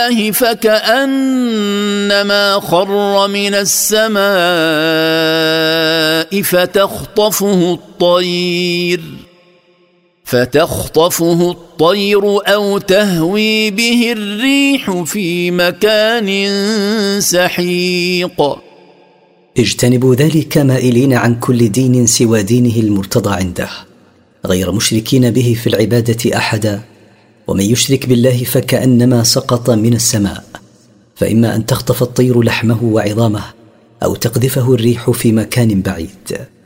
فكأنما خر من السماء فتخطفه الطير أو تهوي به الريح في مكان سحيق. اجتنبوا ذلك مائلين عن كل دين سوى دينه المرتضى عنده، غير مشركين به في العبادة أحدا، ومن يشرك بالله فكأنما سقط من السماء، فإما أن تخطف الطير لحمه وعظامه أو تقذفه الريح في مكان بعيد.